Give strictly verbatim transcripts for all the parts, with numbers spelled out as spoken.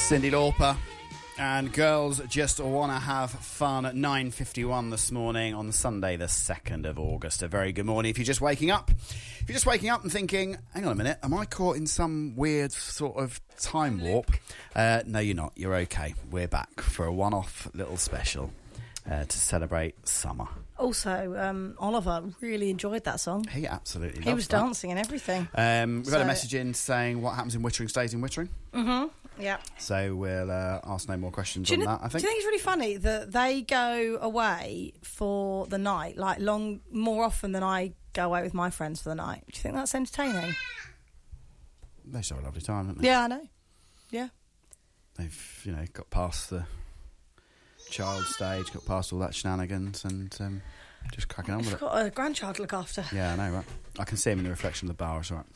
Cyndi Lauper and Girls Just Wanna Have Fun at nine fifty-one this morning on Sunday the second of August. A very good morning if you're just waking up. If you're just waking up and thinking, hang on a minute, am I caught in some weird sort of time warp? Uh, no, you're not. You're okay. We're back for a one-off little special uh, to celebrate summer. Also, um, Oliver really enjoyed that song. He absolutely He was that. dancing and everything. Um, we've So- had a message in saying what happens in Wittering stays in Wittering. Mm-hmm. Yeah. So we'll uh, ask no more questions Do on you, know, that, I think. do you think it's really funny that they go away for the night, like long, more often than I go away with my friends for the night? Do you think that's entertaining? They just have a lovely time, haven't they? Yeah, I know. Yeah. They've, you know, got past the child stage, got past all that shenanigans and um, just cracking on with I've it. got a grandchild to look after. Yeah, I know, right? I can see him in the reflection of the bar, it's all right.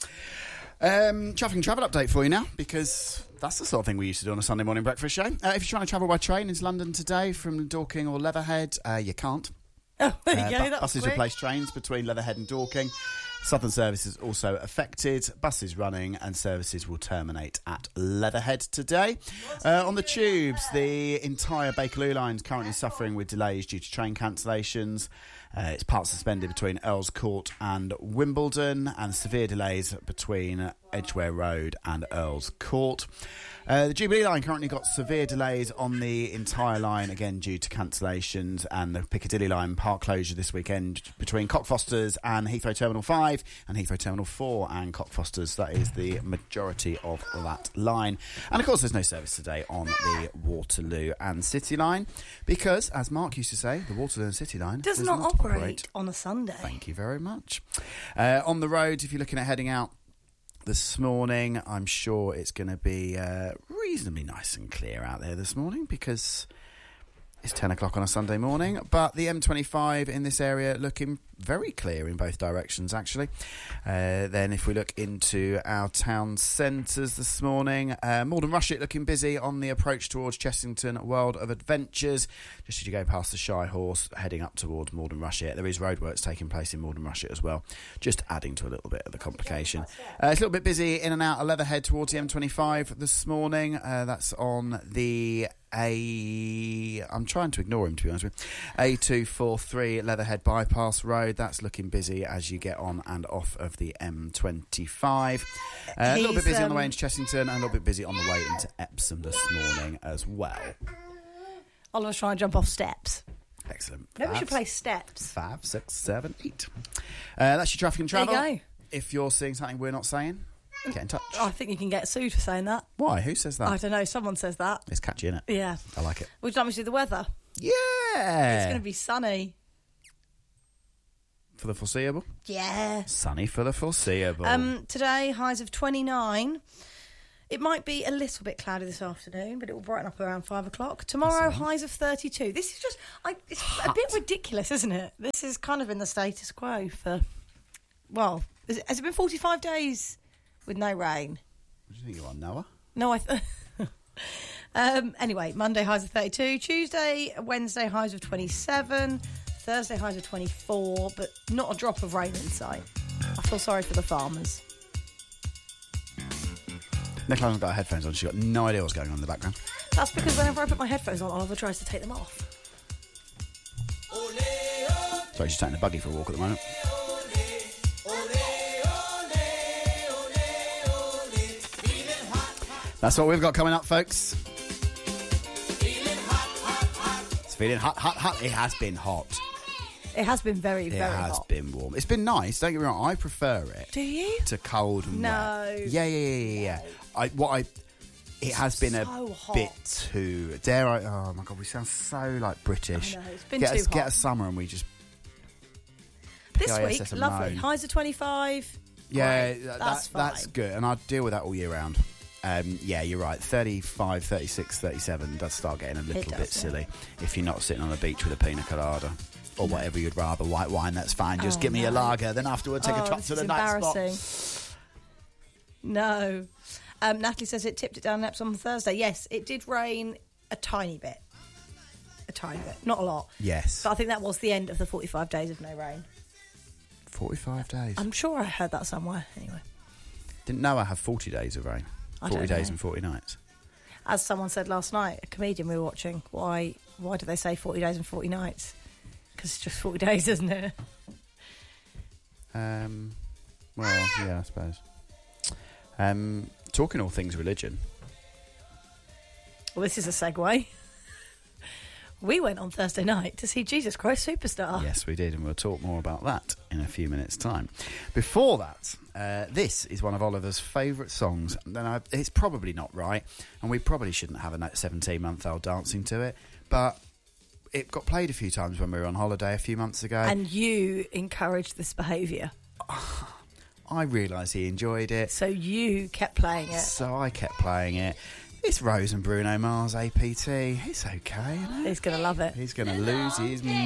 Um, traffic and travel update for you now, because that's the sort of thing we used to do on a Sunday morning breakfast show. Uh, if you're trying to travel by train into London today from Dorking or Leatherhead, uh, you can't. Oh, there you Uh, go. bu- That was buses quick. replace trains between Leatherhead and Dorking. Southern services also affected. Buses running and services will terminate at Leatherhead today. Uh, on the tubes, the entire Bakerloo line is currently suffering with delays due to train cancellations. Uh, it's part suspended between Earls Court and Wimbledon, and severe delays between Edgware Road and Earls Court. Uh, the Jubilee line currently got severe delays on the entire line, again due to cancellations, and the Piccadilly line park closure this weekend between Cockfosters and Heathrow Terminal five and Heathrow Terminal four and Cockfosters. That is the majority of that line. And of course there's no service today on the Waterloo and City line because, as Mark used to say, the Waterloo and City line Does, does not, not operate, operate. on a Sunday. Thank you very much. Uh, on the road, if you're looking at heading out this morning, I'm sure it's going to be uh, reasonably nice and clear out there this morning because it's ten o'clock on a Sunday morning, but the M twenty-five in this area looking very clear in both directions, actually. Uh, then if we look into our town centres this morning, uh, Malden Rushet looking busy on the approach towards Chessington World of Adventures. Just as you go past the Shy Horse, heading up towards Malden Rushet. There is roadworks taking place in Malden Rushet as well, just adding to a little bit of the complication. Uh, it's a little bit busy in and out of Leatherhead towards the M twenty-five this morning. Uh, that's on the A... I'm trying to ignore him, to be honest with you. A two forty-three Leatherhead Bypass Road. That's looking busy as you get on and off of the M twenty-five. Uh, a little bit busy um, on the way into Chessington and a little bit busy on the way into Epsom this morning as well. Oliver's trying to jump off steps. Excellent. Maybe Five, we should play steps. Five, six, seven, eight. Uh, that's your traffic and travel. There you go. If you're seeing something we're not saying, get in touch. I think you can get sued for saying that. Why? Who says that? I don't know. Someone says that. It's catchy, isn't it? Yeah. I like it. Would you like me to do the weather? Yeah. It's going to be sunny. For the foreseeable? Yeah. Sunny for the foreseeable. Um, today, highs of twenty-nine. It might be a little bit cloudy this afternoon, but it will brighten up around five o'clock. Tomorrow, highs of thirty-two. This is just... I, it's Hot. a bit ridiculous, isn't it? This is kind of in the status quo for... Well, is it, has it been forty-five days with no rain? What do you think you are, Noah? No, I... Th- um, anyway, Monday, highs of thirty-two. Tuesday, Wednesday, highs of twenty-seven. Thursday, highs of twenty-four, but not a drop of rain in sight. I feel sorry for the farmers. Nicola's got her headphones on. She's got no idea what's going on in the background. That's because whenever I put my headphones on, Oliver tries to take them off. Sorry, she's taking the buggy for a walk at the moment. That's what we've got coming up, folks. It's feeling hot, hot, hot. It has been hot. It has been very, It very has hot. been warm. It's been nice. Don't get me wrong. I prefer it. Do you? To cold and No. wet. Yeah, yeah, yeah, yeah. yeah. I what I. It has been a so hot. bit too. Dare I? Oh my god, we sound so like British. I know, it's been get too us, Get hot. a summer and we just. This P I S week, S and lovely. moan. Highs of twenty-five. Yeah, Great. that, that's that, fine. that's good, and I deal with that all year round. Um, yeah, you're right. thirty-five, thirty-six, thirty-seven does start getting a little does, bit yeah. silly if you're not sitting on a beach with a pina colada. Or whatever you'd rather, white wine, that's fine. Just Oh, give me a no. lager, then afterwards take oh, a trot this to the is night embarrassing. spot. No. Um, Natalie says it tipped it down in Epsom on Thursday. Yes, it did rain a tiny bit. A tiny bit. Not a lot. Yes. But I think that was the end of the forty-five days of no rain. forty-five days. I'm sure I heard that somewhere. Anyway. Didn't Noah have forty days of rain? I forty don't days know. and forty nights. as someone said last night, a comedian we were watching, why why do they say forty days and forty nights? Because it's just forty days, isn't it? Um, well, yeah, I suppose. Um, talking all things religion. Well, this is a segue. We went on Thursday night to see Jesus Christ Superstar. Yes, we did, and we'll talk more about that in a few minutes' time. Before that, uh, this is one of Oliver's favourite songs. And I, it's probably not right, and we probably shouldn't have a seventeen-month-old dancing to it, but it got played a few times when we were on holiday a few months ago. And you encouraged this behaviour. I realised he enjoyed it. So you kept playing it. So I kept playing it. It's Rose and Bruno Mars, A P T. It's okay, isn't it? He's going to love it. He's going to lose his